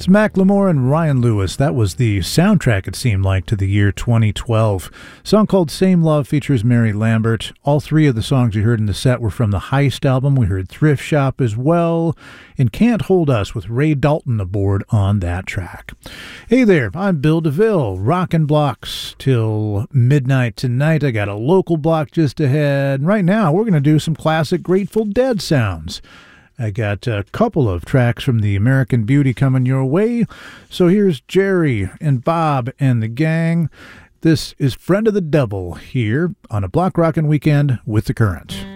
It's Macklemore and Ryan Lewis. That was the soundtrack, it seemed like, to the year 2012. A song called Same Love features Mary Lambert. All three of the songs you heard in the set were from the Heist album. We heard Thrift Shop as well, and Can't Hold Us with Ray Dalton aboard on that track. Hey there, I'm Bill DeVille, rockin' blocks till midnight tonight. I got a local block just ahead. And right now, we're going to do some classic Grateful Dead sounds. I got a couple of tracks from the American Beauty coming your way. So here's Jerry and Bob and the gang. This is Friend of the Devil here on a Block Rockin' Weekend with The Current.